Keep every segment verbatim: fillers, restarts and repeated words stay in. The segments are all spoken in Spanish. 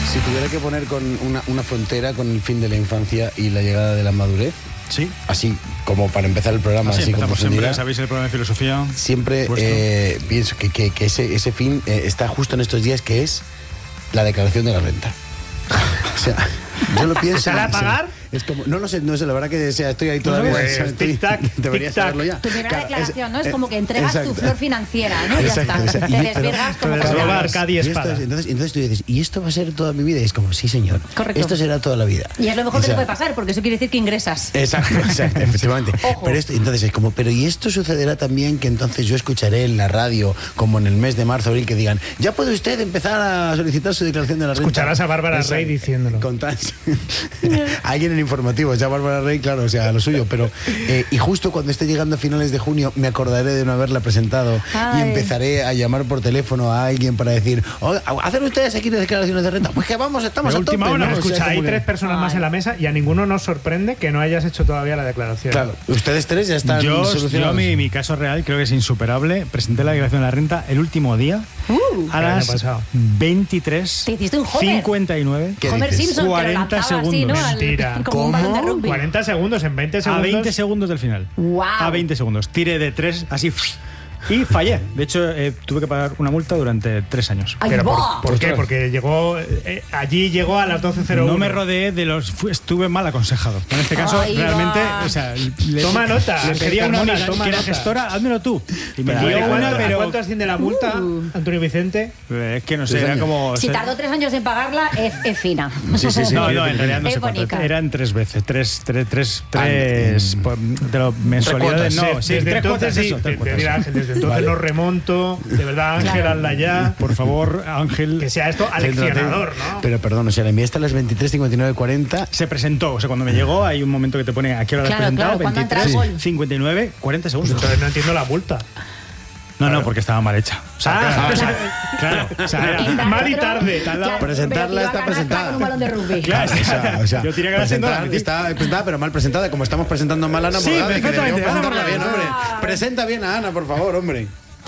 Si tuviera que poner con una, una frontera con el fin de la infancia y la llegada de la madurez, sí, así como para empezar el programa, así, así como siempre, sabéis el programa de filosofía. Siempre eh, pienso que, que, que ese, ese fin eh, está justo en estos días, que es la declaración de la renta. O sea, yo lo pienso. ¿Sale a pagar? Es como, no lo sé, no sé, la verdad que o sea, estoy ahí todavía. Pues, o sea, estoy, tic-tac, debería tic-tac. saberlo ya. Tu primera Claro, declaración, es, ¿no? Es eh, como que entregas exacto. tu flor financiera, ¿no? Exacto, Ya está. exacto. Te Y- desvirgas pero- como pero- con robar las- cada día y esto espada. es- entonces, entonces tú dices, ¿y esto va a ser toda mi vida? Y es como, sí, señor. Correcto. Esto será toda la vida. Y es lo mejor O que te sea, puede pasar, porque eso quiere decir que ingresas. Exacto, exacto, efectivamente. Ojo. Pero esto, entonces es como, pero ¿y esto sucederá también que entonces yo escucharé en la radio, como en el mes de marzo, abril, que digan, ya puede usted empezar a solicitar su declaración de la renta? Escucharás a Bárbara Exacto. Rey diciéndolo. Con tan- Alguien en informativo, ya Bárbara Rey, claro, o sea, lo suyo, pero eh, y justo cuando esté llegando a finales de junio me acordaré de no haberla presentado. Ay. Y empezaré a llamar por teléfono a alguien para decir, "Oiga, ¿hacen ustedes aquí declaraciones de renta? Pues que vamos, estamos De a última tope, hora, ¿no? O sea, escucha, hay como que- tres personas más Ay. en la mesa y a ninguno nos sorprende que no hayas hecho todavía la declaración. Claro, ustedes tres ya están Yo, yo solucionados. mi, mi caso real creo que es insuperable. Presenté la declaración de la renta el último día Uh, a El año las pasado. veintitrés Te hiciste un Homer. cincuenta y nueve. ¿Qué Homer dices? Simpson, que lo cuarenta lanzaba así, ¿no? segundos. Al- Mentira. como un balón de ¿Cómo? rugby. cuarenta segundos, en veinte A segundos. veinte segundos del final. Guau. A veinte segundos. Tiré de tres, así. Y fallé. De hecho, eh, tuve que pagar una multa durante tres años. Ay, ¿Pero por, va. por qué? Ostras. Porque llegó eh, allí llegó a las doce cero uno. No me rodeé de los. fu- Estuve mal aconsejado. En este caso, Ahí realmente. va. O sea, le- Toma nota, Le pedí a una Carmona, amiga toma que era nota. gestora, házmelo tú. Y me ¿Y dio a una, cuánto, a pero. cuánto asciende la multa, Uh. Antonio Vicente? Eh, Es que no sé, Tres era años. como. Si se- tardó tres años en pagarla, es, es fina. Sí, sí, sí. No, no, en realidad no Es sé cuánto. bonita. Eran tres veces, tres, tres, tres, tres Ah, por- de las mensualidades. cuotas. No, sí, desde tres entonces, cuotas, sí, eso, te- tres te cuotas. dirá Ángel, desde entonces Vale. no remonto. De verdad, Ángel, Claro. hazla ya. Por favor, Ángel. Que sea esto aleccionador, ¿no? Pero perdón, o sea, la enviaste a las veintitrés cincuenta y nueve cuarenta. Se presentó, o sea, cuando me llegó hay un momento que te pone a qué hora lo has Claro, presentado, claro, ¿cuándo entra veintitrés, el gol? cincuenta y nueve, cuarenta segundos. Entonces no entiendo la multa. No, no, porque estaba mal hecha. O sea, Ah, claro, o sea, claro, o sea, era- Entra mal y otro, tarde. claro, Presentarla pero que iba está a ganar presentada. Con un balón de rugby. Claro, O sea, o sea, yo tiré gracias presentar, a la está presentada, pero mal presentada, como estamos presentando mal a Ana Sí, Morgade, que perfectamente, deberíamos Ana presentarla bien, Morgade. hombre. Presenta bien a Ana, por favor, hombre.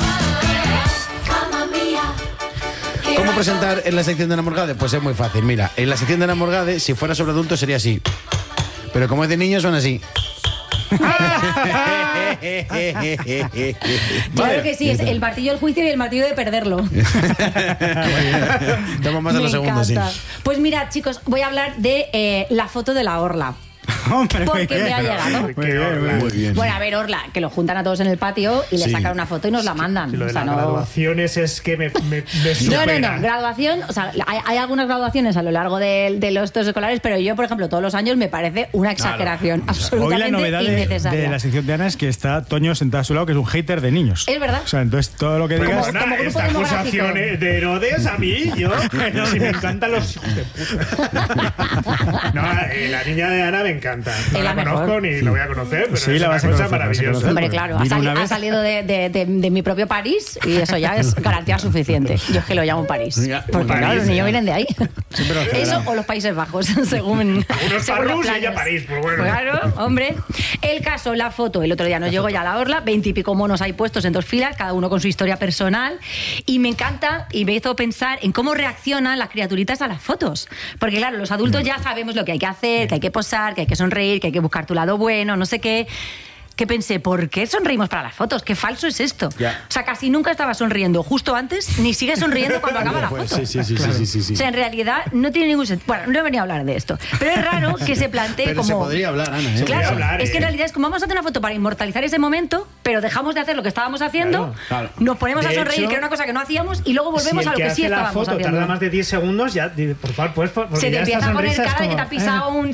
¿Cómo presentar en la sección de Ana Morgade? Pues es muy fácil. Mira, en la sección de Ana Morgade, si fuera sobre adultos sería así. Pero como es de niños, son así. Claro que sí, es el martillo del juicio y el martillo de perderlo. Estamos más a Me los segundos, sí. encanta. Pues mirad, chicos, voy a hablar de eh, la foto de la orla. Hombre, muy Porque me bien. ha llegado. Muy bien, muy bien. Muy bien. Bueno, a ver, Orla, que lo juntan a todos en el patio y le Sí. sacan una foto y nos la mandan. Si lo de O sea, las no... graduaciones es que me, me, me No, supera. no, no, graduación, o sea, hay, hay algunas graduaciones a lo largo de, de los dos escolares, pero yo, por ejemplo, todos los años me parece una exageración Hoy absolutamente la novedad de, innecesaria. de la sección de Ana es que está Toño sentado a su lado, que es un hater de niños. Es verdad. O sea, entonces todo lo que Como- digas. Perdona, como grupo esta demográfico. acusación de Herodes a mí, yo. Si me encantan los hijos de puta. No, eh, la niña de Ana me encanta. No Es la la mejor. conozco ni la voy a conocer, pero Sí, es la una vas a cosa conocer, la vas a maravillosa. conocer. Hombre, claro, ha, Vino sali- una ha vez. salido de, de- de- de mi propio París y eso ya es garantía suficiente. Yo es que lo llamo París. Mira, Porque París, claro, los niños ya. vienen de ahí. pero Eso o los Países Bajos, según. Unos según los Parrus y planes. ella París, pues bueno. Claro, hombre. El caso, la foto, el otro día nos llegó ya la orla, veintipico monos ahí puestos en dos filas, cada uno con su historia personal. Y me encanta y me hizo pensar en cómo reaccionan las criaturitas a las fotos. Porque claro, los adultos ya sabemos lo que hay que hacer, que hay que posar, que hay que sonreír, que hay que buscar tu lado bueno, no sé qué. Que pensé, ¿por qué sonreímos para las fotos? ¿Qué falso es esto? Ya. O sea, casi nunca estaba sonriendo justo antes, ni sigue sonriendo cuando acaba la Pues foto. sí, sí, sí, sí, sí, sí, sí. O sea, en realidad no tiene ningún sentido. Bueno, no he venido a hablar de esto. Pero es raro que se plantee Pero como... se podría hablar, Ana, ¿eh? Se podría Claro, hablar, es que en ¿eh? realidad es como vamos a hacer una foto para inmortalizar ese momento, pero dejamos de hacer lo que estábamos haciendo, Claro, claro. nos ponemos a De sonreír, hecho, que era una cosa que no hacíamos, y luego volvemos si a el lo que, que sí hace la estábamos foto haciendo. tarda más de diez segundos, ya, di- por favor, pues, porque Se te ya esta empieza a poner sonrisa es cara de que como, te ha pisado eh. un